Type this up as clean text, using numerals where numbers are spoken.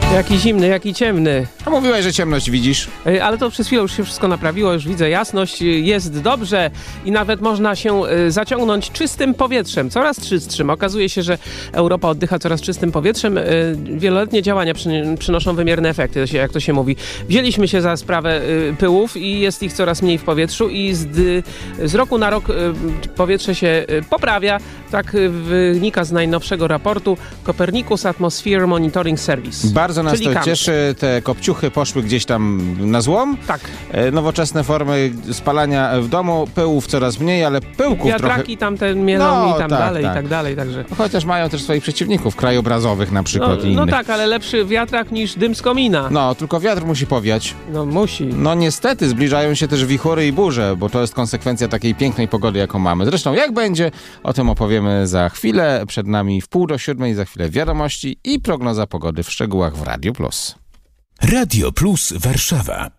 Jaki zimny, jaki ciemny. A mówiłeś, że ciemność widzisz. Ale to przez chwilę już się wszystko naprawiło, już widzę jasność, jest dobrze i nawet można się zaciągnąć czystym powietrzem, coraz czystszym. Okazuje się, że Europa oddycha coraz czystym powietrzem. Wieloletnie działania przynoszą wymierne efekty, jak to się mówi. Wzięliśmy się za sprawę pyłów i jest ich coraz mniej w powietrzu i z roku na rok powietrze się poprawia. Tak wynika z najnowszego raportu Copernicus Atmosphere Monitoring Service. Bardzo nas to CAMS. cieszy. Te kopciuchy poszły gdzieś tam na złom. Tak. Nowoczesne formy spalania w domu, pyłów coraz mniej, ale pyłków Wiatraki trochę... tam mielą i tam tak, dalej, tak. i tak dalej, także... Chociaż mają też swoich przeciwników krajobrazowych na przykład i No innych. tak, ale lepszy wiatrak niż dym z komina. No, tylko wiatr musi powiać. No musi. No niestety zbliżają się też wichury i burze, bo to jest konsekwencja takiej pięknej pogody, jaką mamy. Zresztą jak będzie, o tym opowiemy za chwilę. Przed nami 6:45, za chwilę wiadomości i prognoza pogody w szczegółach w Radio Plus. Radio Plus Warszawa.